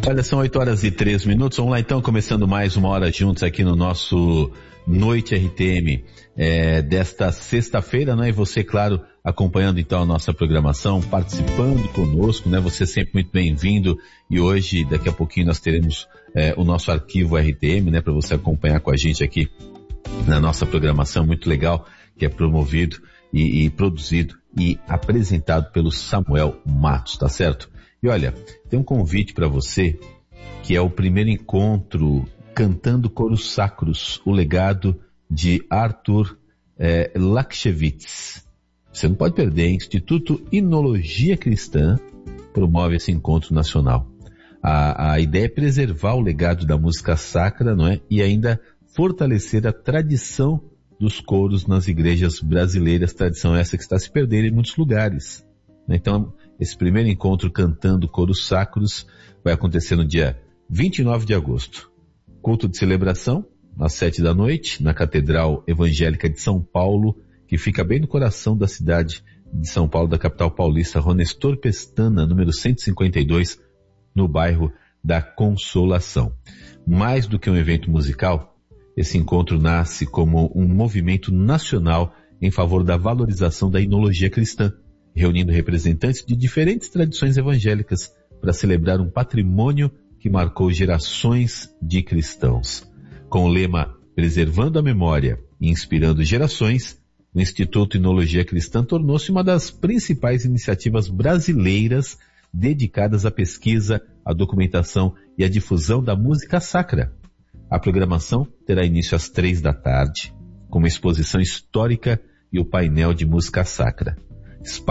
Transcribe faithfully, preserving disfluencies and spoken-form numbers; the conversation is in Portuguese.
Olha, são oito horas e três minutos. Vamos lá então, começando mais uma hora juntos aqui no nosso Noite R T M é, desta sexta-feira, né? E você, claro, acompanhando então a nossa programação, participando conosco, né? Você sempre muito bem-vindo. E hoje, daqui a pouquinho, nós teremos é, o nosso arquivo R T M, né? Para você acompanhar com a gente aqui na nossa programação, muito legal, que é promovido e, e produzido e apresentado pelo Samuel Matos, tá certo? E olha, tem um convite para você, que é o primeiro encontro Cantando Coros Sacros, o legado de Arthur eh, Lakshevitz. Você não pode perder, hein? Instituto Inologia Cristã promove esse encontro nacional. A, a ideia é preservar o legado da música sacra, não é? E ainda fortalecer a tradição dos coros nas igrejas brasileiras, tradição essa que está se perdendo em muitos lugares. Então, esse primeiro encontro Cantando Coros Sacros vai acontecer no dia vinte e nove de agosto. Culto de celebração, às sete da noite, na Catedral Evangélica de São Paulo, que fica bem no coração da cidade de São Paulo, da capital paulista, Rua Nestor Pestana, número cento e cinquenta e dois, no bairro da Consolação. Mais do que um evento musical, esse encontro nasce como um movimento nacional em favor da valorização da inologia cristã, reunindo representantes de diferentes tradições evangélicas para celebrar um patrimônio que marcou gerações de cristãos. Com o lema Preservando a Memória e Inspirando Gerações, o Instituto Inologia Cristã tornou-se uma das principais iniciativas brasileiras dedicadas à pesquisa, à documentação e à difusão da música sacra. A programação terá início às três da tarde, com uma exposição histórica e o painel de música sacra.